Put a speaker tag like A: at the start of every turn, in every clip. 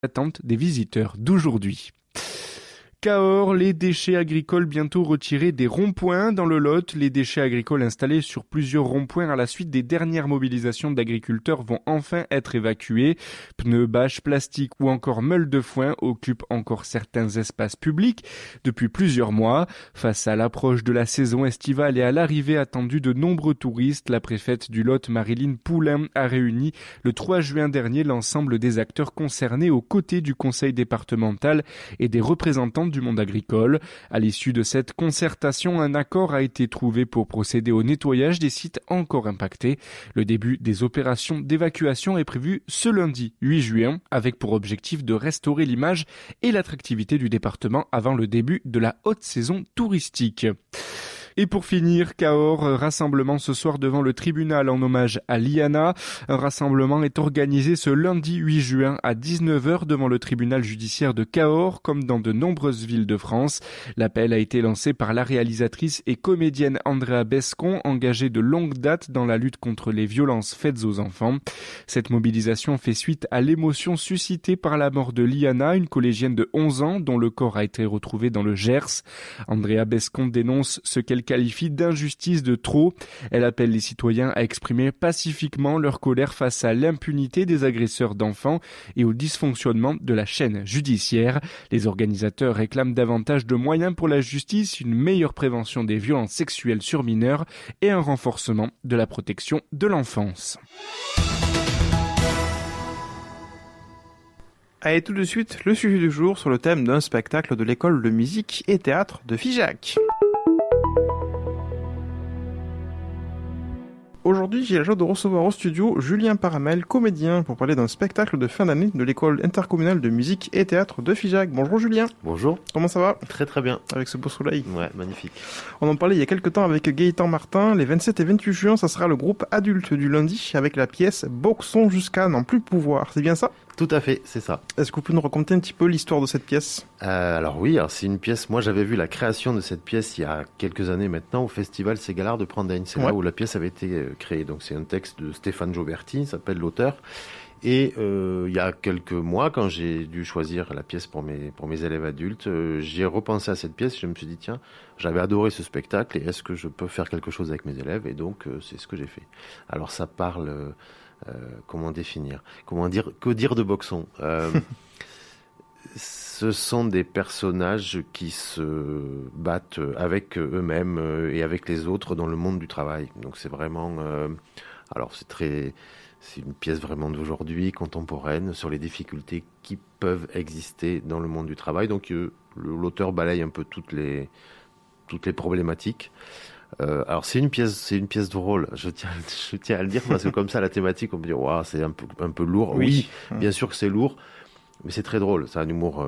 A: attentes des visiteurs d'aujourd'hui. Cahors, les déchets agricoles bientôt retirés des ronds-points. Dans le Lot, les déchets agricoles installés sur plusieurs ronds-points à la suite des dernières mobilisations d'agriculteurs vont enfin être évacués. Pneus, bâches, plastiques ou encore meules de foin occupent encore certains espaces publics depuis plusieurs mois. Face à l'approche de la saison estivale et à l'arrivée attendue de nombreux touristes, la préfète du Lot, Marilyn Poulain, a réuni le 3 juin dernier l'ensemble des acteurs concernés aux côtés du conseil départemental et des représentants du monde agricole. À l'issue de cette concertation, un accord a été trouvé pour procéder au nettoyage des sites encore impactés. Le début des opérations d'évacuation est prévu ce lundi 8 juin, avec pour objectif de restaurer l'image et l'attractivité du département avant le début de la haute saison touristique. Et pour finir, Cahors, rassemblement ce soir devant le tribunal en hommage à Liana. Un rassemblement est organisé ce lundi 8 juin à 19h devant le tribunal judiciaire de Cahors, comme dans de nombreuses villes de France. L'appel a été lancé par la réalisatrice et comédienne Andrea Bescon, engagée de longue date dans la lutte contre les violences faites aux enfants. Cette mobilisation fait suite à l'émotion suscitée par la mort de Liana, une collégienne de 11 ans dont le corps a été retrouvé dans le Gers. Andrea Bescon dénonce ce qu'elle qualifie d'injustice de trop. Elle appelle les citoyens à exprimer pacifiquement leur colère face à l'impunité des agresseurs d'enfants et au dysfonctionnement de la chaîne judiciaire. Les organisateurs réclament davantage de moyens pour la justice, une meilleure prévention des violences sexuelles sur mineurs et un renforcement de la protection de l'enfance.
B: Allez, tout de suite, le sujet du jour sur le thème d'un spectacle de l'école de musique et théâtre de Figeac. Aujourd'hui, j'ai la joie de recevoir au studio Julien Paramel, comédien, pour parler d'un spectacle de fin d'année de l'école intercommunale de musique et théâtre de Figeac. Bonjour Julien.
C: Bonjour.
B: Comment ça va ?
C: Très très bien.
B: Avec ce beau soleil.
C: Ouais, magnifique.
B: On en parlait il y a quelques temps avec Gaëtan Martin. Les 27 et 28 juin, ça sera le groupe adulte du lundi avec la pièce Boxons jusqu'à n'en plus pouvoir. C'est bien ça ?
C: Tout à fait, c'est ça.
B: Est-ce que vous pouvez nous raconter un petit peu l'histoire de cette pièce ?
C: Alors oui, c'est une pièce, moi j'avais vu la création de cette pièce il y a quelques années maintenant au Festival Ségalard de Prendaine. C'est là où la pièce avait été créée. Donc c'est un texte de Stéphane Gioberti, s'appelle l'auteur. Et il y a quelques mois, quand j'ai dû choisir la pièce pour mes élèves adultes, j'ai repensé à cette pièce. Je me suis dit, tiens, j'avais adoré ce spectacle et est-ce que je peux faire quelque chose avec mes élèves ? Et donc c'est ce que j'ai fait. Alors ça parle... comment définir ? Que dire de Boxons ? Ce sont des personnages qui se battent avec eux-mêmes et avec les autres dans le monde du travail. Donc c'est vraiment... alors c'est une pièce vraiment d'aujourd'hui, contemporaine, sur les difficultés qui peuvent exister dans le monde du travail. Donc l'auteur balaye un peu toutes les problématiques. Alors c'est une pièce drôle. Je tiens à le dire parce que comme ça la thématique on peut dire waouh, c'est un peu lourd. Oui, bien sûr que c'est lourd, mais c'est très drôle. C'est un humour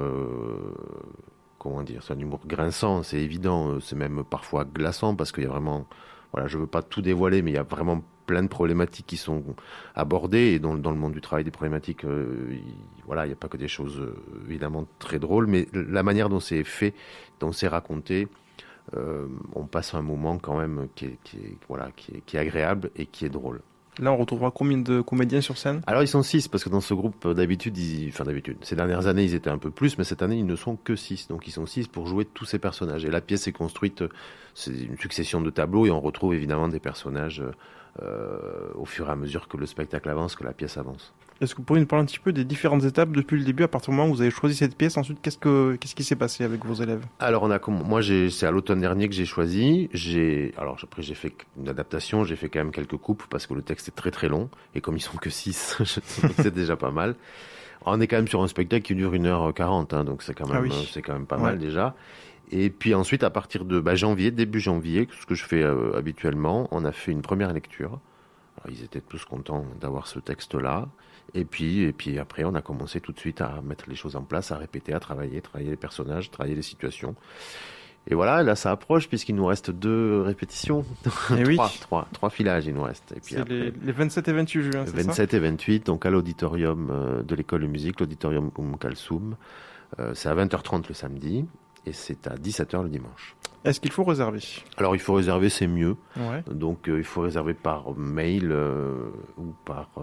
C: c'est un humour grinçant, c'est évident, c'est même parfois glaçant parce qu'il y a vraiment je veux pas tout dévoiler, mais il y a vraiment plein de problématiques qui sont abordées et dans le monde du travail des problématiques il n'y a pas que des choses évidemment très drôles, mais la manière dont c'est fait, dont c'est raconté, on passe un moment quand même qui est agréable et qui est drôle.
B: Là, on retrouvera combien de comédiens sur scène ?
C: Alors, ils sont 6, parce que dans ce groupe, d'habitude, ces dernières années, ils étaient un peu plus, mais cette année, ils ne sont que 6. Donc, ils sont 6 pour jouer tous ces personnages. Et la pièce est construite, c'est une succession de tableaux, et on retrouve évidemment des personnages au fur et à mesure que le spectacle avance, que la pièce avance.
B: Est-ce que vous pourriez nous parler un petit peu des différentes étapes depuis le début, à partir du moment où vous avez choisi cette pièce? Ensuite, qu'est-ce qui s'est passé avec vos élèves?
C: Alors, c'est à l'automne dernier que j'ai choisi. Après, j'ai fait une adaptation, j'ai fait quand même quelques coupes parce que le texte est très très long. Et comme ils sont que 6, je trouve que c'est déjà pas mal. On est quand même sur un spectacle qui dure 1h40, hein, donc c'est quand même pas mal déjà. Et puis ensuite, à partir de début janvier, ce que je fais habituellement, on a fait une première lecture. Alors, ils étaient tous contents d'avoir ce texte-là. Et puis après, on a commencé tout de suite à mettre les choses en place, à répéter, à travailler les personnages, travailler les situations. Et voilà, là, ça approche puisqu'il nous reste 2 répétitions. Trois filages, il nous reste. Et puis
B: c'est après, les 27 et 28 juin, c'est
C: 27
B: ça?
C: et 28, donc à l'auditorium de l'école de musique, l'auditorium Kalsoum. C'est à 20h30 le samedi et c'est à 17h le dimanche.
B: Est-ce qu'il faut réserver?
C: Alors il faut réserver, c'est mieux.
B: Ouais.
C: Donc il faut réserver par mail ou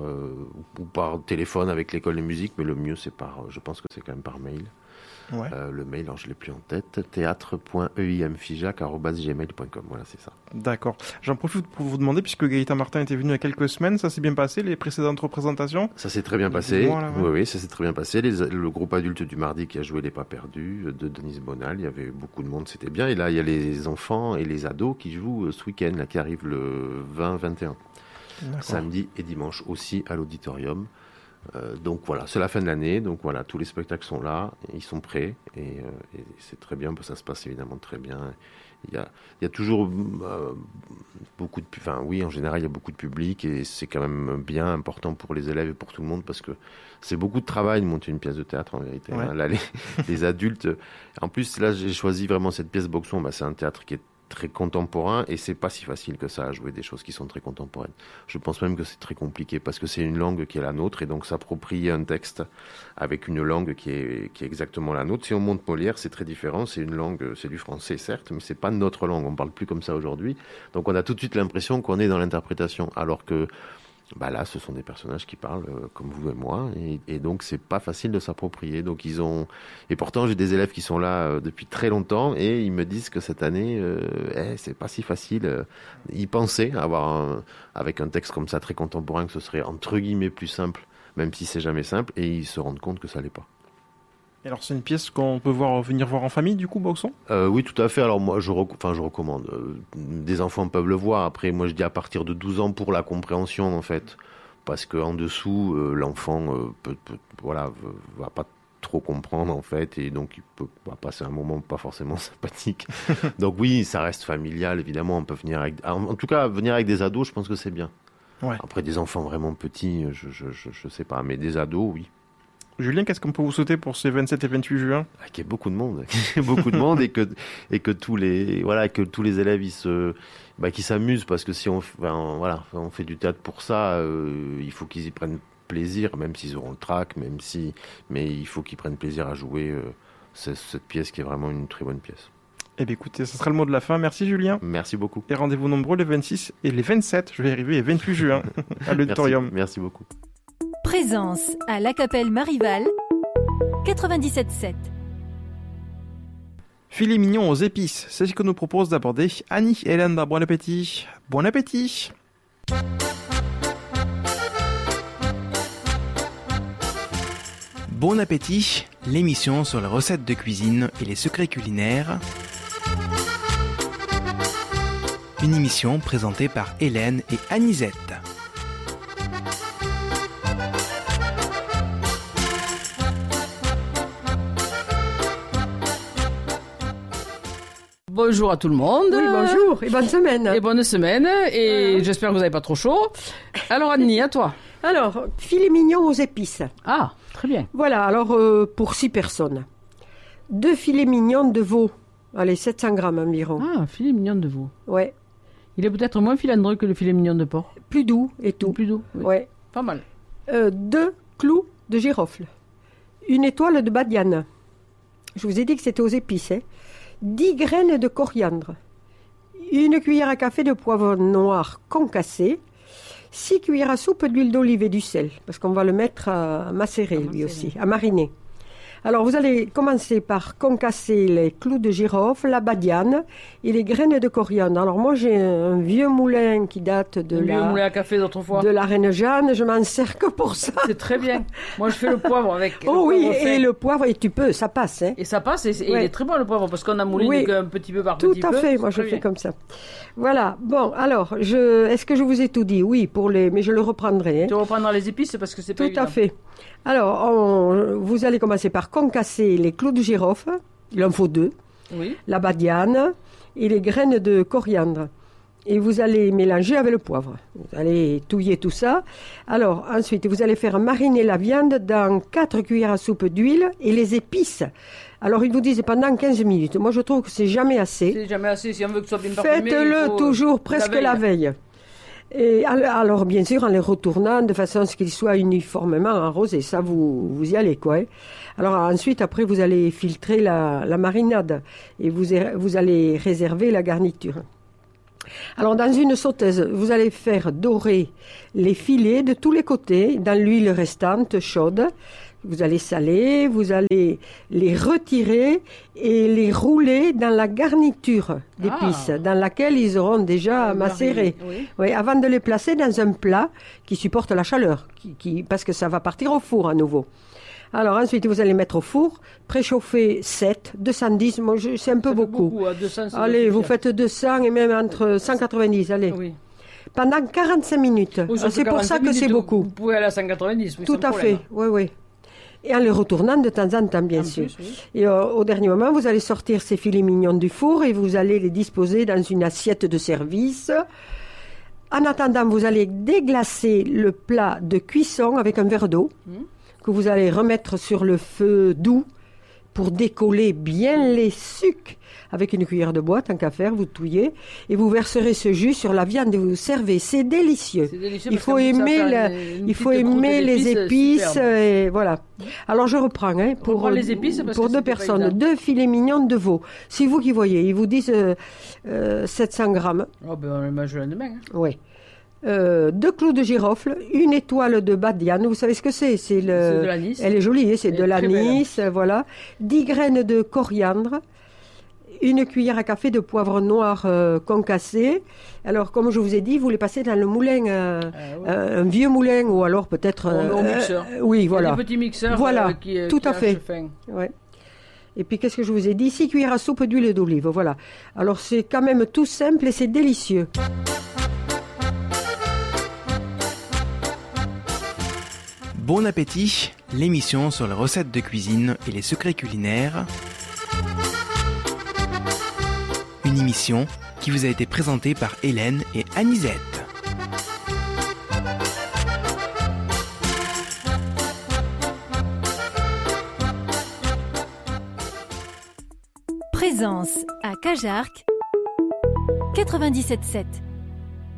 C: par téléphone avec l'école de musique, mais le mieux je pense que c'est quand même par mail.
B: Ouais.
C: Le mail, alors je l'ai plus en tête, théâtre.eimfigeac@gmail.com. Voilà, c'est ça.
B: D'accord. J'en profite pour vous demander, puisque Gaëtan Martin était venu il y a quelques semaines, ça s'est bien passé, les précédentes représentations?
C: Ça s'est très bien passé.
B: Voilà, ouais.
C: Oui, ça s'est très bien passé. Le groupe adulte du mardi qui a joué Les Pas Perdus de Denise Bonal, il y avait beaucoup de monde, c'était bien. Et là, il y a les enfants et les ados qui jouent ce week-end, là, qui arrivent le 20-21.
B: D'accord.
C: Samedi et dimanche aussi à l'auditorium. Donc voilà, c'est la fin de l'année, donc voilà, tous les spectacles sont là, ils sont prêts, et c'est très bien, ça se passe évidemment très bien. Il y a toujours beaucoup de... Enfin oui, en général, il y a beaucoup de public, et c'est quand même bien important pour les élèves et pour tout le monde, parce que c'est beaucoup de travail de monter une pièce de théâtre, en vérité.
B: Ouais.
C: Hein. Là, les adultes... En plus, là, j'ai choisi vraiment cette pièce Boxon, c'est un théâtre qui est très contemporain, et c'est pas si facile que ça à jouer des choses qui sont très contemporaines. Je pense même que c'est très compliqué parce que c'est une langue qui est la nôtre, et donc s'approprier un texte avec une langue qui est exactement la nôtre. Si on monte Molière, c'est très différent, c'est une langue, c'est du français certes, mais c'est pas notre langue, on parle plus comme ça aujourd'hui. Donc on a tout de suite l'impression qu'on est dans l'interprétation, alors que là, ce sont des personnages qui parlent comme vous et moi, et donc c'est pas facile de s'approprier. Donc et pourtant j'ai des élèves qui sont là depuis très longtemps, et ils me disent que cette année, c'est pas si facile. Ils pensaient avec un texte comme ça très contemporain, que ce serait entre guillemets plus simple, même si c'est jamais simple, et ils se rendent compte que ça l'est pas.
B: Et alors c'est une pièce qu'on peut venir voir en famille, du coup, Boxon?
C: Oui, tout à fait. Alors moi, je recommande. Des enfants peuvent le voir. Après, moi, je dis à partir de 12 ans pour la compréhension, en fait. Parce qu'en dessous, l'enfant va pas trop comprendre, en fait. Et donc, il va passer un moment pas forcément sympathique. Donc oui, ça reste familial, évidemment. On peut venir en tout cas, venir avec des ados, je pense que c'est bien.
B: Ouais.
C: Après, des enfants vraiment petits, je sais pas. Mais des ados, oui.
B: Julien, qu'est-ce qu'on peut vous souhaiter pour ces 27 et 28 juin?
C: Qu'il y ait beaucoup de monde, et que tous les élèves qui s'amusent, parce que si on fait du théâtre pour ça, il faut qu'ils y prennent plaisir, même s'ils auront le trac, mais il faut qu'ils prennent plaisir à jouer cette pièce qui est vraiment une très bonne pièce.
B: Eh bien écoutez, ce sera le mot de la fin. Merci Julien.
C: Merci beaucoup.
B: Et rendez-vous nombreux les 26 et les 27, je vais y arriver, et 28 juin à l'auditorium.
C: Merci beaucoup.
D: Présence à l'Acapelle Marival 97.7.
B: Filet mignon aux épices, c'est ce que nous propose d'aborder Annie et Lenda. Bon appétit. Bon appétit. Bon appétit, l'émission sur les recettes de cuisine et les secrets culinaires. Une émission présentée par Hélène et Anisette.
E: Bonjour à tout le monde.
F: Oui, bonjour et bonne semaine.
E: Et bonne semaine, et j'espère que vous n'avez pas trop chaud. Alors Annie, à toi.
F: Alors, filet mignon aux épices.
E: Ah, très bien.
F: Voilà, alors pour 6 personnes. 2 filets mignons de veau. Allez, 700 grammes environ.
E: Ah, un filet mignon de veau.
F: Ouais.
E: Il est peut-être moins filandreux que le filet mignon de porc.
F: Plus doux et tout.
E: Plus doux, oui.
F: Ouais.
E: Pas mal.
F: 2 clous de girofle. 1 étoile de badiane. Je vous ai dit que c'était aux épices, hein. 10 graines de coriandre. 1 cuillère à café de poivre noir concassé. 6 cuillères à soupe d'huile d'olive et du sel. Parce qu'on va le mettre à macérer, lui aussi, à mariner. Alors, vous allez commencer par concasser les clous de girofle, la badiane et les graines de coriandre. Alors, moi, j'ai un vieux moulin qui date de
E: vieux moulin à café d'autrefois.
F: De la Reine Jeanne. Je m'en sers que pour ça.
E: C'est très bien. Moi, je fais le poivre avec.
F: Oh oui, et le poivre, et tu peux, ça passe. Hein.
E: Et ça passe, et
F: Ouais.
E: il est très bon le poivre, parce qu'on a mouliné qu'un petit peu par petit peu.
F: Tout à fait, moi je fais comme ça. Voilà, bon, alors, est-ce que je vous ai tout dit? Oui, mais je le reprendrai. Hein.
E: Tu reprendras les épices, parce que c'est pas
F: Tout
E: évident.
F: à fait. Alors, vous allez commencer par concasser les clous de girofle, il en faut 2,
E: Oui.
F: la badiane et les graines de coriandre. Et vous allez mélanger avec le poivre. Vous allez touiller tout ça. Alors, ensuite, vous allez faire mariner la viande dans 4 cuillères à soupe d'huile et les épices. Alors, ils vous disent pendant 15 minutes. Moi, je trouve que c'est jamais assez.
E: C'est jamais assez, si on veut que ce soit bien parfumé.
F: Faites-le toujours presque la veille. Et alors, bien sûr, en les retournant de façon à ce qu'ils soient uniformément arrosés. Ça, vous y allez, quoi. Hein. Alors, ensuite, après, vous allez filtrer la marinade et vous allez réserver la garniture. Alors, dans une sauteuse, vous allez faire dorer les filets de tous les côtés dans l'huile restante chaude. Vous allez saler, vous allez les retirer et les rouler dans la garniture d'épices, dans laquelle ils auront déjà macéré. Oui, avant de les placer dans un plat qui supporte la chaleur, parce que ça va partir au four à nouveau. Alors ensuite, vous allez mettre au four, préchauffer 210, moi, c'est un peu beaucoup.
E: 200,
F: allez, vous faites 200 et même entre 190, allez. Oui. Pendant 45 minutes. C'est pour ça que c'est beaucoup.
E: Vous pouvez aller à 190, oui,
F: tout à fait, oui. Et en les retournant de temps en temps, bien sûr. Oui. Et au dernier moment, vous allez sortir ces filets mignons du four et vous allez les disposer dans une assiette de service. En attendant, vous allez déglacer le plat de cuisson avec un verre d'eau que vous allez remettre sur le feu doux pour décoller bien les sucs. Avec une cuillère de bois, tant qu'à faire, vous touillez et vous verserez ce jus sur la viande et vous servez. C'est délicieux. Il faut aimer les épices. Et voilà. Alors je reprends pour
E: les épices
F: pour 2 personnes, 2 filets mignons de veau. C'est vous qui voyez. Ils vous disent 700 grammes.
E: Oh ben on les mange le lendemain.
F: Oui. 2 clous de girofle, 1 étoile de badiane. Vous savez ce que c'est ? C'est
E: de l'anis.
F: Elle est jolie, c'est de l'anis. Voilà. 10 graines de coriandre. 1 cuillère à café de poivre noir concassé. Alors, comme je vous ai dit, vous les passez dans le moulin, un vieux moulin ou alors peut-être...
E: au mixeur.
F: Oui, voilà.
E: Des petits mixeurs
F: voilà,
E: qui
F: tout à fait. Ouais. Et puis, qu'est-ce que je vous ai dit ? 6 cuillères à soupe d'huile d'olive, voilà. Alors, c'est quand même tout simple et c'est délicieux.
G: Bon appétit, l'émission sur les recettes de cuisine et les secrets culinaires. Une émission qui vous a été présentée par Hélène et Anisette.
D: Présence à Cajarc 97.7.